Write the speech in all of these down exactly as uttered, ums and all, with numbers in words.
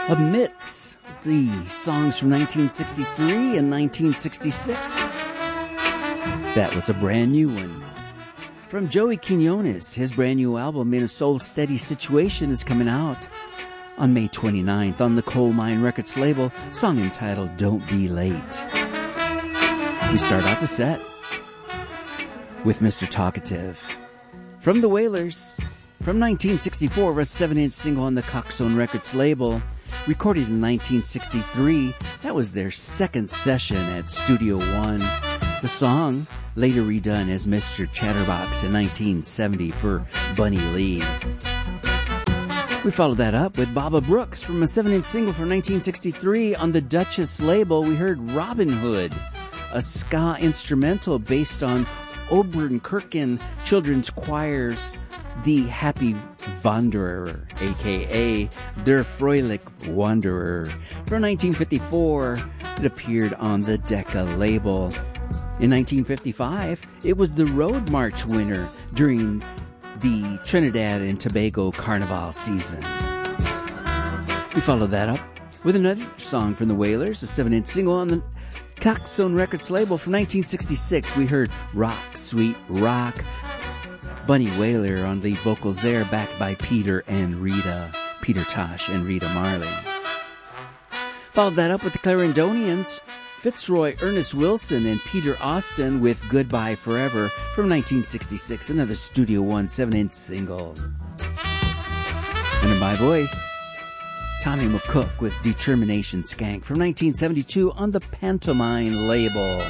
Amidst the songs from nineteen sixty-three and nineteen sixty-six. That was a brand new one. From Joey Quinones, his brand new album, In a Soul Steady Situation, is coming out on May twenty-ninth on the Coal Mine Records label, song entitled Don't Be Late. We start out the set with Mister Talkative. From the Wailers, from nineteen sixty-four, a seven-inch single on the Coxsone Records label. Recorded in nineteen sixty-three, that was their second session at Studio One. The song, later redone as Mister Chatterbox in nineteen seventy for Bunny Lee. We followed that up with Baba Brooks from a seven-inch single from nineteen sixty-three on the Duchess label. We heard Robin Hood, a ska instrumental based on Obernkirchen Children's Choir's The Happy Wanderer, a k a. Der Fröhlich Wanderer. From nineteen fifty-four, it appeared on the Decca label. In nineteen fifty-five, it was the Road March winner during the Trinidad and Tobago Carnival season. We followed that up with another song from the Wailers, a seven-inch single on the Coxsone Records label from nineteen sixty-six. We heard Rock, Sweet Rock. Bunny Wailer on lead vocals there, backed by Peter and Rita, Peter Tosh and Rita Marley. Followed that up with the Clarendonians, Fitzroy, Ernest Wilson, and Peter Austin with Goodbye Forever from nineteen sixty-six, another Studio One seven-inch single. And in my voice, Tommy McCook with Determination Skank from nineteen seventy-two on the Pantomime label.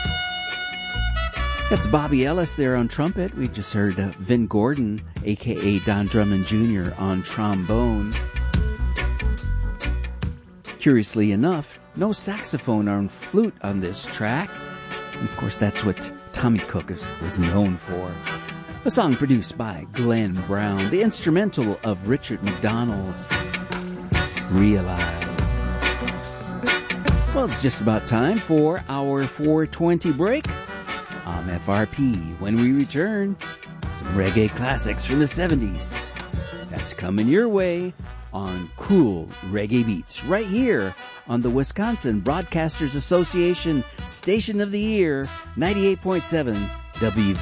That's Bobby Ellis there on trumpet. We just heard uh, Vin Gordon, a k a. Don Drummond Junior on trombone. Curiously enough, no saxophone or flute on this track. And of course, that's what Tommy Cook is, was known for. A song produced by Glenn Brown, the instrumental of Richard McDonald's Realize. Well, it's just about time for our four twenty break. I'm F R P. When we return, some reggae classics from the seventies. That's coming your way on Cool Reggae Beats, right here on the Wisconsin Broadcasters Association Station of the Year, ninety-eight point seven W